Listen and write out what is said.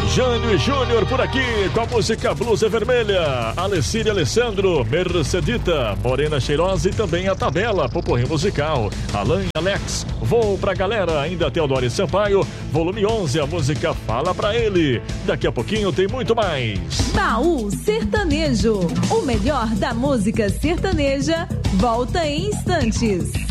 Jânio e Júnior por aqui com a música Blusa Vermelha. Alecíria Alessandro, Mercedita, Morena Cheirosa e também a tabela Poporri Musical. Alan e Alex, Vou pra Galera, ainda Teodoro Sampaio, volume 11, a música Fala Pra Ele. Daqui a pouquinho tem muito mais. Baú Sertanejo, o melhor da música sertaneja, volta em instantes.